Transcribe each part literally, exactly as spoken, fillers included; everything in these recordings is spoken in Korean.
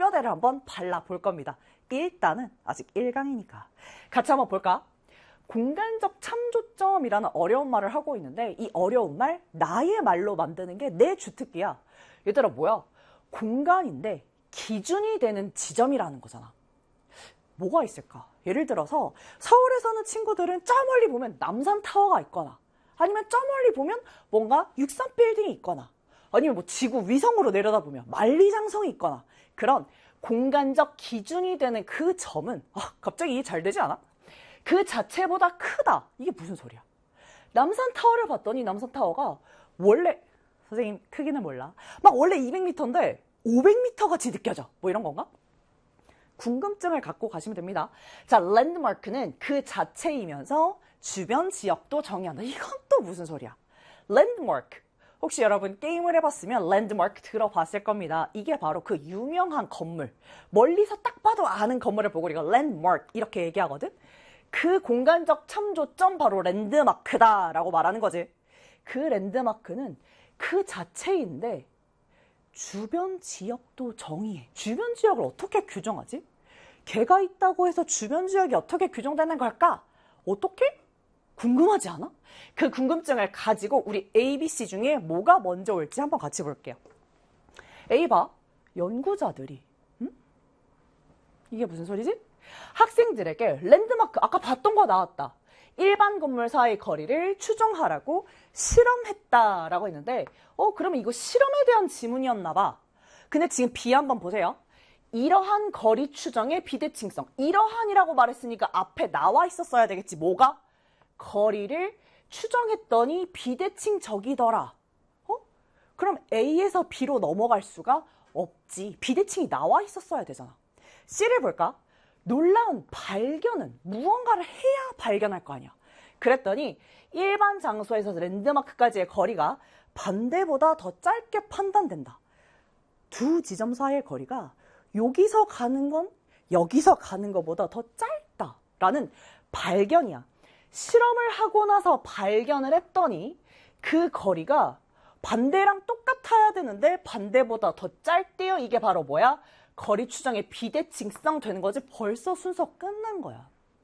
뼈대를 한번 발라볼 겁니다. 일단은 아직 일 강이니까. 같이 한번 볼까? 공간적 참조점이라는 어려운 말을 하고 있는데 이 어려운 말 나의 말로 만드는 게 내 주특기야. 얘들아 뭐야? 공간인데 기준이 되는 지점이라는 거잖아. 뭐가 있을까? 예를 들어서 서울에 사는 친구들은 저 멀리 보면 남산타워가 있거나 아니면 저 멀리 보면 뭔가 육삼빌딩이 있거나 아니면 뭐 지구 위성으로 내려다보면 만리장성이 있거나 그런 공간적 기준이 되는 그 점은 아, 갑자기 이해 잘 되지 않아? 그 자체보다 크다. 이게 무슨 소리야? 남산타워를 봤더니 남산타워가 원래 선생님 크기는 몰라. 막 원래 이백 미터인데 오백 미터 같이 느껴져. 뭐 이런 건가? 궁금증을 갖고 가시면 됩니다. 자, 랜드마크는 그 자체이면서 주변 지역도 정의한다. 이건 또 무슨 소리야? 랜드마크. 혹시 여러분 게임을 해봤으면 랜드마크 들어봤을 겁니다. 이게 바로 그 유명한 건물. 멀리서 딱 봐도 아는 건물을 보고 우리가 랜드마크 이렇게 얘기하거든? 그 공간적 참조점 바로 랜드마크다라고 말하는 거지. 그 랜드마크는 그 자체인데 주변 지역도 정의해. 주변 지역을 어떻게 규정하지? 개가 있다고 해서 주변 지역이 어떻게 규정되는 걸까? 어떻게? 궁금하지 않아? 그 궁금증을 가지고 우리 A, B, C 중에 뭐가 먼저 올지 한번 같이 볼게요. A 봐. 연구자들이 응? 이게 무슨 소리지? 학생들에게 랜드마크 아까 봤던 거 나왔다. 일반 건물 사이의 거리를 추정하라고 실험했다라고 했는데 어 그러면 이거 실험에 대한 지문이었나 봐. 근데 지금 B 한번 보세요. 이러한 거리 추정의 비대칭성. 이러한이라고 말했으니까 앞에 나와 있었어야 되겠지. 뭐가? 거리를 추정했더니 비대칭적이더라. 어? 그럼 A에서 B로 넘어갈 수가 없지. 비대칭이 나와 있었어야 되잖아. C를 볼까? 놀라운 발견은 무언가를 해야 발견할 거 아니야. 그랬더니 일반 장소에서 랜드마크까지의 거리가 반대보다 더 짧게 판단된다. 두 지점 사이의 거리가 여기서 가는 건 여기서 가는 것보다 더 짧다라는 발견이야. 실험을 하고 나서 발견을 했더니 그 거리가 반대랑 똑같아야 되는데 반대보다 더 짧대요. 이게 바로 뭐야? 거리 추정의 비대칭성 되는 거지. 벌써 순서 끝난 거야.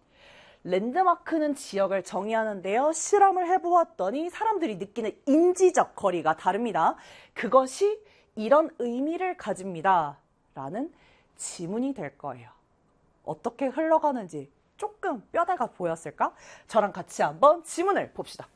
랜드마크는 지역을 정의하는데요. 실험을 해보았더니 사람들이 느끼는 인지적 거리가 다릅니다. 그것이 이런 의미를 가집니다. 라는 지문이 될 거예요. 어떻게 흘러가는지 조금 뼈대가 보였을까? 저랑 같이 한번 지문을 봅시다.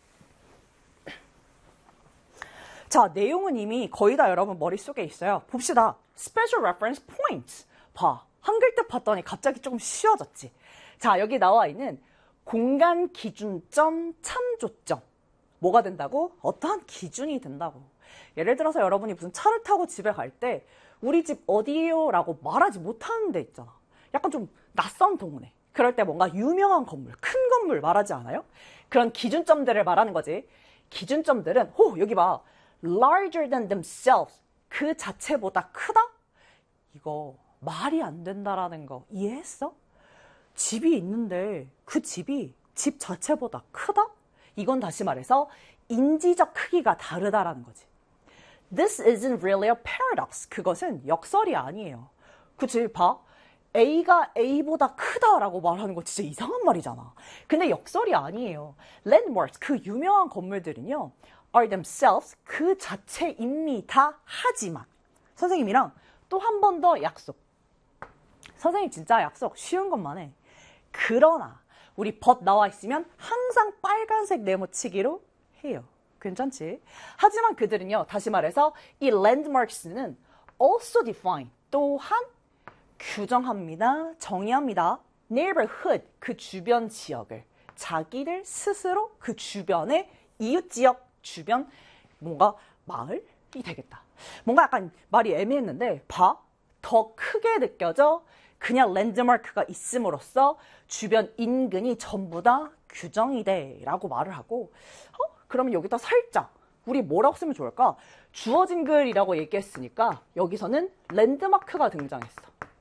자, 내용은 이미 거의 다 여러분 머릿속에 있어요. 봅시다. Special Reference Points. 봐. 한글 뜻 봤더니 갑자기 조금 쉬워졌지. 자, 여기 나와 있는 공간 기준점, 참조점. 뭐가 된다고? 어떠한 기준이 된다고. 예를 들어서 여러분이 무슨 차를 타고 집에 갈 때 우리 집 어디예요? 라고 말하지 못하는 데 있잖아. 약간 좀 낯선 동네. 그럴 때 뭔가 유명한 건물, 큰 건물 말하지 않아요? 그런 기준점들을 말하는 거지. 기준점들은 호 여기 봐. larger than themselves. 그 자체보다 크다? 이거 말이 안 된다라는 거 이해했어? 집이 있는데 그 집이 집 자체보다 크다? 이건 다시 말해서 인지적 크기가 다르다라는 거지. This isn't really a paradox. 그것은 역설이 아니에요. 그치? 봐. A가 A보다 크다라고 말하는 거 진짜 이상한 말이잖아. 근데 역설이 아니에요. Landmarks, 그 유명한 건물들은요. are themselves, 그 자체입니다. 하지만 선생님이랑 또 한 번 더 약속. 선생님 진짜 약속 쉬운 것만 해. 그러나 우리 but 나와 있으면 항상 빨간색 네모치기로 해요. 괜찮지? 하지만 그들은요. 다시 말해서 이 landmarks는 also define, 또한 규정합니다. 정의합니다. neighborhood, 그 주변 지역을. 자기들 스스로 그 주변의 이웃지역, 주변 뭔가 마을이 되겠다. 뭔가 약간 말이 애매했는데 봐. 더 크게 느껴져. 그냥 랜드마크가 있음으로써 주변 인근이 전부 다 규정이 돼 라고 말을 하고 어? 그러면 여기다 살짝 우리 뭐라고 쓰면 좋을까? 주어진 글이라고 얘기했으니까 여기서는 랜드마크가 등장했어.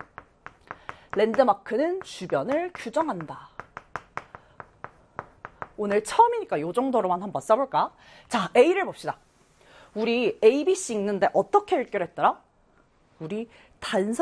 랜드마크는 주변을 규정한다. 오늘 처음이니까 이 정도로만 한번 써볼까? 자, A를 봅시다. 우리 A, B, C 읽는데 어떻게 읽기로 했더라? 우리 단서